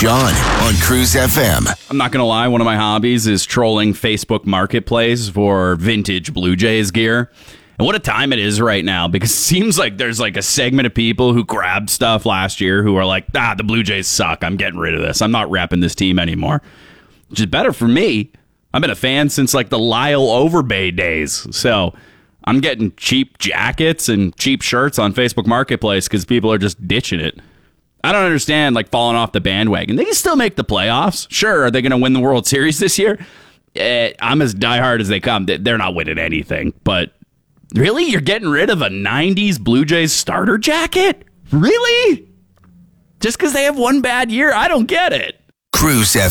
John on Cruise FM. I'm not going to lie, one of my hobbies is trolling Facebook Marketplace for vintage Blue Jays gear. And what a time it is right now, because it seems like there's like a segment of people who grabbed stuff last year who are like, the Blue Jays suck. I'm getting rid of this. I'm not repping this team anymore. Which is better for me. I've been a fan since like the Lyle Overbay days. So I'm getting cheap jackets and cheap shirts on Facebook Marketplace because people are just ditching it. I don't understand, like, falling off the bandwagon. They can still make the playoffs. Sure, are they going to win the World Series this year? I'm as diehard as they come. They're not winning anything. But really? You're getting rid of a 90s Blue Jays starter jacket? Really? Just because they have one bad year? I don't get it. Cruise FM.